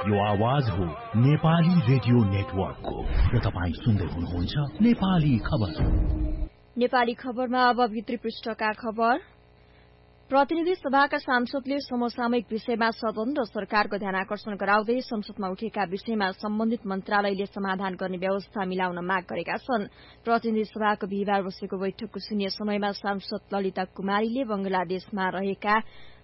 यो आवाज हो नेपाली रेडियो नेटवर्कको र तपाईं सुन्दै हुनुहुन्छ नेपाली खबर। नेपाली खबरमा अब भित्री पृष्ठका खबर। प्रतिनिधि सभाका सांसदले समसामयिक विषयमा सदन र सरकारको ध्यान आकर्षण गराउँदै संसदमा उठेका विषयमा सम्बन्धित मन्त्रालयले समाधान गर्ने व्यवस्था मिलाउन माग गरेका छन्। प्रतिनिधि सभाको बिहिबार बसेको बैठकको शून्य समयमा सांसद ललिता कुमारीले बंगलादेशमा रहेका